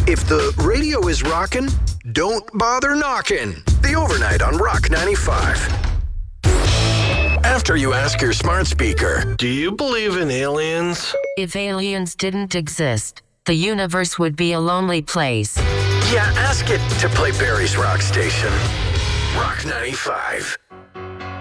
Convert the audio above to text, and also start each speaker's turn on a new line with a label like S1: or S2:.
S1: If the radio is rockin', don't bother knocking. The Overnight on Rock 95. After you ask your smart speaker,
S2: Do you believe in aliens?
S3: If aliens didn't exist, the universe would be a lonely place.
S1: yeah, ask it to play Barry's Rock Station. Rock 95.